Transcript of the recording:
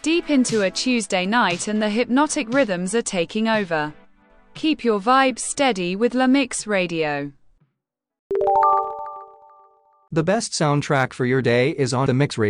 deep into a Tuesday night and the hypnotic rhythms are taking over. Keep your vibes steady with La Mix Radio. The best soundtrack for your day is on La Mix Radio.